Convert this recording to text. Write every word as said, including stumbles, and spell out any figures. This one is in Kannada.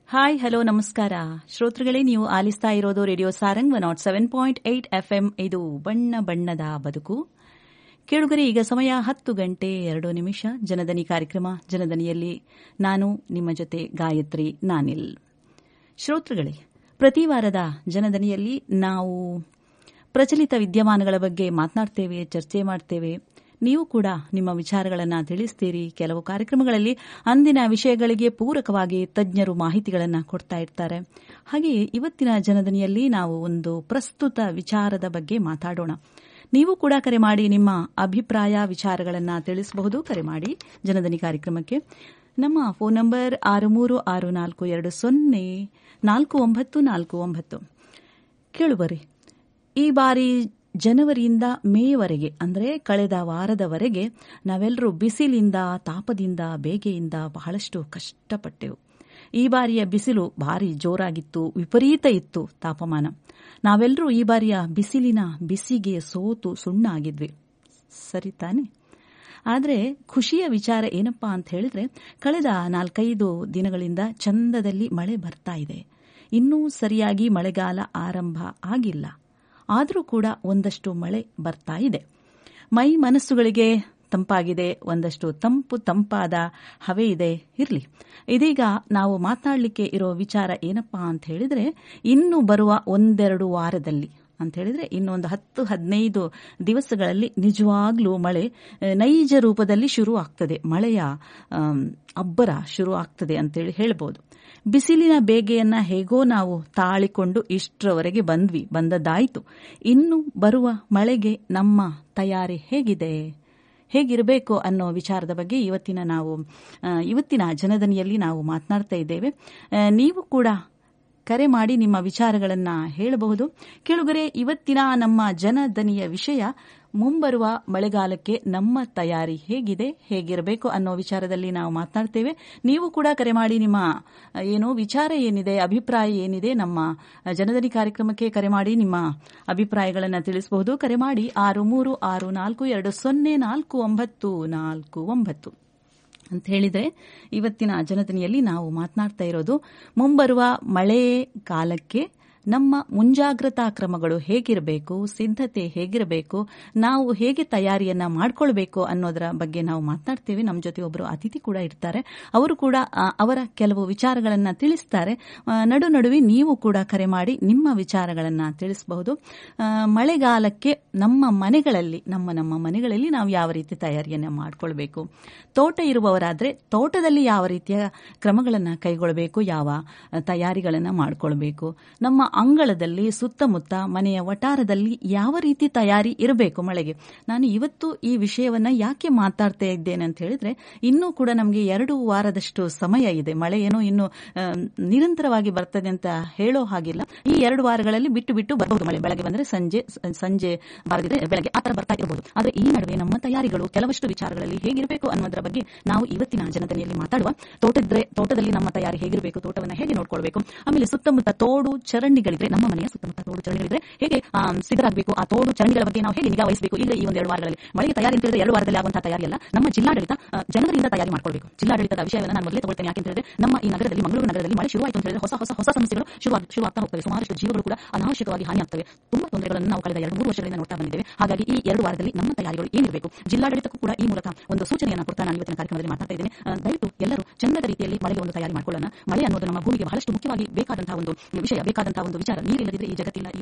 ಹಾಯ್ ಹಲೋ ನಮಸ್ಕಾರ ಶ್ರೋತೃಗಳೇ, ನೀವು ಆಲಿಸ್ತಾ ಇರೋದು radio Sarang one not seven point eight FM. ಇದು ಬಣ್ಣ ಬಣ್ಣದ ಬದುಕು. ಕೇಳುಗರೆ, ಈಗ ಸಮಯ ಹತ್ತು ಗಂಟೆ ಎರಡು ನಿಮಿಷ. ಜನದನಿ ಕಾರ್ಯಕ್ರಮ. ಜನದನಿಯಲ್ಲಿ ನಾನು ನಿಮ್ಮ ಜೊತೆ ಗಾಯತ್ರಿ ನಾನಿಲ್. ಶ್ರೋತೃಗಳೇ, ಪ್ರತಿ ವಾರದ ಜನದನಿಯಲ್ಲಿ ನಾವು ಪ್ರಚಲಿತ ವಿದ್ಯಮಾನಗಳ ಬಗ್ಗೆ ಮಾತನಾಡ್ತೇವೆ, ಚರ್ಚೆ ಮಾಡ್ತೇವೆ. ನೀವು ಕೂಡ ನಿಮ್ಮ ವಿಚಾರಗಳನ್ನು ತಿಳಿಸ್ತೀರಿ. ಕೆಲವು ಕಾರ್ಯಕ್ರಮಗಳಲ್ಲಿ ಅಂದಿನ ವಿಷಯಗಳಿಗೆ ಪೂರಕವಾಗಿ ತಜ್ಞರು ಮಾಹಿತಿಗಳನ್ನು ಕೊಡ್ತಾ ಇರ್ತಾರೆ. ಹಾಗೆಯೇ ಇವತ್ತಿನ ಜನದನಿಯಲ್ಲಿ ನಾವು ಒಂದು ಪ್ರಸ್ತುತ ವಿಚಾರದ ಬಗ್ಗೆ ಮಾತಾಡೋಣ. ನೀವು ಕೂಡ ಕರೆ ಮಾಡಿ ನಿಮ್ಮ ಅಭಿಪ್ರಾಯ ವಿಚಾರಗಳನ್ನು ತಿಳಿಸಬಹುದು. ಕರೆ ಮಾಡಿ ಜನದನಿ ಕಾರ್ಯಕ್ರಮಕ್ಕೆ. ನಮ್ಮ ಫೋನ್ ನಂಬರ್ ಆರು ಮೂರು ಆರು ನಾಲ್ಕು ಎರಡು ಸೊನ್ನೆ ನಾಲ್ಕು ಒಂಬತ್ತು ನಾಲ್ಕು ಒಂಬತ್ತು. ಕೇಳುವರಿ, ಈ ಬಾರಿ ಜನವರಿಯಿಂದ ಮೇವರೆಗೆ ಅಂದರೆ ಕಳೆದ ವಾರದವರೆಗೆ ನಾವೆಲ್ಲರೂ ಬಿಸಿಲಿಂದ, ತಾಪದಿಂದ, ಬೇಗೆಯಿಂದ ಬಹಳಷ್ಟು ಕಷ್ಟಪಟ್ಟೆವು. ಈ ಬಾರಿಯ ಬಿಸಿಲು ಭಾರಿ ಜೋರಾಗಿತ್ತು, ವಿಪರೀತ ಇತ್ತು ತಾಪಮಾನ. ನಾವೆಲ್ಲರೂ ಈ ಬಾರಿಯ ಬಿಸಿಲಿನ ಬಿಸಿಗೆ ಸೋತು ಸುಣ್ಣಾಗಿದ್ವಿ, ಸರಿ ತಾನೆ? ಆದರೆ ಖುಷಿಯ ವಿಚಾರ ಏನಪ್ಪಾ ಅಂತ ಹೇಳಿದ್ರೆ, ಕಳೆದ ನಾಲ್ಕೈದು ದಿನಗಳಿಂದ ಚಂದದಲ್ಲಿ ಮಳೆ ಬರ್ತಾ ಇದೆ. ಇನ್ನೂ ಸರಿಯಾಗಿ ಮಳೆಗಾಲ ಆರಂಭ ಆಗಿಲ್ಲ, ಆದರೂ ಕೂಡ ಒಂದಷ್ಟು ಮಳೆ ಬರ್ತಾ ಇದೆ. ಮೈ ಮನಸ್ಸುಗಳಿಗೆ ತಂಪಾಗಿದೆ, ಒಂದಷ್ಟು ತಂಪು ತಂಪಾದ ಹವೆ ಇದೆ. ಇರಲಿ, ಇದೀಗ ನಾವು ಮಾತನಾಡಲಿಕ್ಕೆ ಇರೋ ವಿಚಾರ ಏನಪ್ಪಾ ಅಂತ ಹೇಳಿದ್ರೆ, ಇನ್ನು ಬರುವ ಒಂದೆರಡು ವಾರದಲ್ಲಿ ಅಂತ ಹೇಳಿದ್ರೆ ಇನ್ನೊಂದು ಹತ್ತು ಹದಿನೈದು ದಿವಸಗಳಲ್ಲಿ ನಿಜವಾಗ್ಲೂ ಮಳೆ ನೈಜ ರೂಪದಲ್ಲಿ ಶುರು ಆಗ್ತದೆ. ಮಳೆಯ ಅಬ್ಬರ ಶುರು ಆಗ್ತದೆ ಅಂತೇಳಿ ಹೇಳ್ಬೋದು. ಬಿಸಿಲಿನ ಬೇಗೆಯನ್ನ ಹೇಗೋ ನಾವು ತಾಳಿಕೊಂಡು ಇಷ್ಟರವರೆಗೆ ಬಂದ್ವಿ, ಬಂದದ್ದಾಯಿತು. ಇನ್ನು ಬರುವ ಮಳೆಗೆ ನಮ್ಮ ತಯಾರಿ ಹೇಗಿದೆ, ಹೇಗಿರಬೇಕು ಅನ್ನೋ ವಿಚಾರದ ಬಗ್ಗೆ ಇವತ್ತಿನ ನಾವು ಇವತ್ತಿನ ಜನದನಿಯಲ್ಲಿ ನಾವು ಮಾತನಾಡ್ತಾ ಇದ್ದೇವೆ. ನೀವು ಕೂಡ ಕರೆ ಮಾಡಿ ನಿಮ್ಮ ವಿಚಾರಗಳನ್ನು ಹೇಳಬಹುದು. ಕೇಳುಗರೆ, ಇವತ್ತಿನ ನಮ್ಮ ಜನದನಿಯ ವಿಷಯ ಮುಂಬರುವ ಮಳೆಗಾಲಕ್ಕೆ ನಮ್ಮ ತಯಾರಿ ಹೇಗಿದೆ, ಹೇಗಿರಬೇಕು ಅನ್ನೋ ವಿಚಾರದಲ್ಲಿ ನಾವು ಮಾತನಾಡ್ತೇವೆ. ನೀವು ಕೂಡ ಕರೆ ಮಾಡಿ ನಿಮ್ಮ ಏನೋ ವಿಚಾರ ಏನಿದೆ, ಅಭಿಪ್ರಾಯ ಏನಿದೆ, ನಮ್ಮ ಜನದನಿ ಕಾರ್ಯಕ್ರಮಕ್ಕೆ ಕರೆ ಮಾಡಿ ನಿಮ್ಮ ಅಭಿಪ್ರಾಯಗಳನ್ನು ತಿಳಿಸಬಹುದು. ಕರೆ ಮಾಡಿ ಆರು ಮೂರು ಆರು ನಾಲ್ಕು ಎರಡು ಸೊನ್ನೆ ನಾಲ್ಕು ಒಂಬತ್ತು ನಾಲ್ಕು ಒಂಬತ್ತು ಅಂತ ಹೇಳಿದ್ರೆ, ಇವತ್ತಿನ ಜನದನಿಯಲ್ಲಿ ನಾವು ಮಾತನಾಡ್ತಾ ಇರೋದು ಮುಂಬರುವ ಮಳೆ ಕಾಲಕ್ಕೆ ನಮ್ಮ ಮುಂಜಾಗ್ರತಾ ಕ್ರಮಗಳು ಹೇಗಿರಬೇಕು, ಸಿದ್ಧತೆ ಹೇಗಿರಬೇಕು, ನಾವು ಹೇಗೆ ತಯಾರಿಯನ್ನ ಮಾಡಿಕೊಳ್ಬೇಕು ಅನ್ನೋದರ ಬಗ್ಗೆ ನಾವು ಮಾತನಾಡ್ತೇವೆ. ನಮ್ಮ ಜೊತೆ ಒಬ್ಬರು ಅತಿಥಿ ಕೂಡ ಇರ್ತಾರೆ. ಅವರು ಕೂಡ ಅವರ ಕೆಲವು ವಿಚಾರಗಳನ್ನು ತಿಳಿಸ್ತಾರೆ. ನಡು ನಡುವೆ ನೀವು ಕೂಡ ಕರೆ ಮಾಡಿ ನಿಮ್ಮ ವಿಚಾರಗಳನ್ನ ತಿಳಿಸಬಹುದು. ಮಳೆಗಾಲಕ್ಕೆ ನಮ್ಮ ಮನೆಗಳಲ್ಲಿ ನಮ್ಮ ನಮ್ಮ ಮನೆಗಳಲ್ಲಿ ನಾವು ಯಾವ ರೀತಿ ತಯಾರಿಯನ್ನ ಮಾಡಿಕೊಳ್ಬೇಕು, ತೋಟ ಇರುವವರಾದ್ರೆ ತೋಟದಲ್ಲಿ ಯಾವ ರೀತಿಯ ಕ್ರಮಗಳನ್ನು ಕೈಗೊಳ್ಳಬೇಕು, ಯಾವ ತಯಾರಿಗಳನ್ನು ಮಾಡಿಕೊಳ್ಬೇಕು, ನಮ್ಮ ಅಂಗಳದಲ್ಲಿ ಸುತ್ತಮುತ್ತ ಮನೆಯ ವಟಾರದಲ್ಲಿ ಯಾವ ರೀತಿ ತಯಾರಿ ಇರಬೇಕು ಮಳೆಗೆ. ನಾನು ಇವತ್ತು ಈ ವಿಷಯವನ್ನ ಯಾಕೆ ಮಾತಾಡ್ತಾ ಇದ್ದೇನೆ ಅಂತ ಹೇಳಿದ್ರೆ, ಇನ್ನೂ ಕೂಡ ನಮಗೆ ಎರಡು ವಾರದಷ್ಟು ಸಮಯ ಇದೆ. ಮಳೆ ಏನೋ ಇನ್ನು ನಿರಂತರವಾಗಿ ಬರ್ತದೆ ಅಂತ ಹೇಳೋ ಹಾಗಿಲ್ಲ. ಈ ಎರಡು ವಾರಗಳಲ್ಲಿ ಬಿಟ್ಟು ಬಿಟ್ಟು ಬರಬಹುದು ಮಳೆ. ಬೆಳಗ್ಗೆ ಬಂದ್ರೆ ಸಂಜೆ, ಸಂಜೆ ಬಾರದಿದ್ರೆ ಬೆಳಗ್ಗೆ, ಆ ತರ ಬರ್ತಾ ಇರಬಹುದು. ಆದ್ರೆ ಈ ನಡುವೆ ನಮ್ಮ ತಯಾರಿಗಳು ಕೆಲವಷ್ಟು ವಿಚಾರಗಳಲ್ಲಿ ಹೇಗಿರಬೇಕು ಅನ್ನೋದರ ಬಗ್ಗೆ ನಾವು ಇವತ್ತಿನ ಜನದನಿಯಲ್ಲಿ ಮಾತಾಡುವ. ತೋಟದ್ರೆ ತೋಟದಲ್ಲಿ ನಮ್ಮ ತಯಾರಿ ಹೇಗಿರಬೇಕು, ತೋಟವನ್ನು ಹೇಗೆ ನೋಡ್ಕೊಳ್ಬೇಕು, ಆಮೇಲೆ ಸುತ್ತಮುತ್ತ ತೋಡು ಚರಂಡಿಗಳಿದ್ರೆ, ನಮ್ಮ ಮನೆಯ ಸುತ್ತಮುತ್ತ ತೋಡು ಚರಂಡಿಗಳಿದ್ರೆ ಹೇಗೆ ಸಿದ್ಧರಾಗಬೇಕು, ಆ ತೋಡು ಚರಂಡಿಗಳ ಬಗ್ಗೆ ನಾವು ಹೇಗೆ ನಿಗಾ ವಹಿಸಬೇಕು. ಈಗ ಈ ಒಂದು ಎರಡು ವಾರಗಳಲ್ಲಿ ಮಳೆಗೆ ತಯಾರಿ ಅಂತ ಹೇಳಿದ್ರೆ ಎರಡು ವಾರದಲ್ಲಿ ಆಗುವಂತಹ ತಯಾರಿ ಅಲ್ಲ, ನಮ್ಮ ಜಿಲ್ಲಾಡಳಿತ ಜನವರಿಯಿಂದ ತಯಾರಿ ಮಾಡ್ಕೊಳ್ಬೇಕು. ಜಿಲ್ಲಾಡಳಿತದ ವಿಷಯವನ್ನು ನಾನು ಮೊದಲೇ ತಗೊಳ್ತೇನೆ. ಯಾಕೆ ಹೇಳಿದ್ರೆ, ನಮ್ಮ ಈ ನಗರದಲ್ಲಿ, ಮಂಗಳೂರು ನಗರದಲ್ಲಿ ಮಳೆ ಶುರುವಾಯಿತು ಅಂತ ಹೇಳಿದ್ರೆ ಹೊಸ ಹೊಸ ಹೊಸ ಸಮಸ್ಯೆಗಳು ಶುರುವಾಗ್ತಾ ಹೋಗ್ತವೆ. ಸುಮಾರಷ್ಟು ಜೀವಗಳು ಕೂಡ ಅನಾವಶ್ಯಕವಾಗಿ ಹಾನಿಯಾಗ್ತವೆ. ತುಂಬಾ ತೊಂದರೆಗಳನ್ನು ನಾವು ಕಳೆದ ಎರಡು ಮೂರು ವರ್ಷಗಳಿಂದ ನೋಡ್ತಾ ಬಂದಿದ್ದೇವೆ. ಹಾಗಾಗಿ ಈ ಎರಡು ವಾರದಲ್ಲಿ ನಮ್ಮ ತಯಾರಿಗಳು ಏನಿರಬೇಕು, ಜಿಲ್ಲಾಡಳಿತಕ್ಕೂ ಕೂಡ ಈ ಮೂಲಕ ಒಂದು ಸೂಚನೆಯನ್ನು ಕೊಡ್ತಾ ನಾನು ಇವತ್ತಿನ ಕಾರ್ಯಕ್ರಮದಲ್ಲಿ ಮಾತಾಡ್ತಾ ಇದ್ದೇನೆ. ದಯವಿಟ್ಟು ಎಲ್ಲರೂ ಚಂದದ ರೀತಿಯಲ್ಲಿ ಮಳೆಗೆ ಒಂದು ತಯಾರಿ ಮಾಡ್ಕೊಳ್ಳೋಣ. ಮಳೆ ಅನ್ನೋದು ನಮ್ಮ ಭೂಮಿಗೆ ಬಹಳಷ್ಟು ಮುಖ್ಯವಾಗಿ ಬೇಕಾದಂತಹ ಒಂದು ವಿಷಯ, ಬೇಕಾದಂತಹ ಒಂದು ವಿಚಾರ. ನೀರಿಲ್ಲದಿದ್ರೆ ಈ ಜಗತ್ತಿಲ್ಲ, ಈ